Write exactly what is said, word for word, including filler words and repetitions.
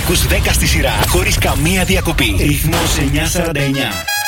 ακούς δέκα στη σειρά, χωρίς καμία διακοπή. Ρυθμός εννιακόσια σαράντα εννιά.